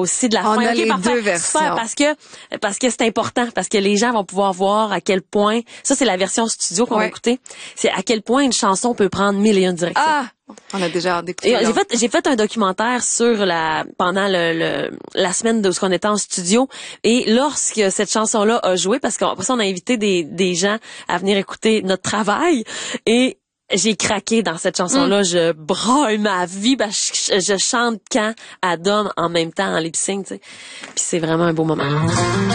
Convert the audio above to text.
aussi de la On fin. a Ok, les parfait, deux versions. super, parce que c'est important, parce que les gens vont pouvoir voir à quel point, ça c'est la version studio qu'on va écouter, c'est à quel point une chanson peut prendre 1001 directions. Ah! On a déjà d'écouter. J'ai fait un documentaire sur pendant la semaine de ce qu'on était en studio, et lorsque cette chanson-là a joué, parce qu'après ça on a invité des gens à venir écouter notre travail, et j'ai craqué dans cette chanson-là. Je braille ma vie. Je chante Quand à Dom en même temps en lip-sync, tu sais. Puis c'est vraiment un beau moment.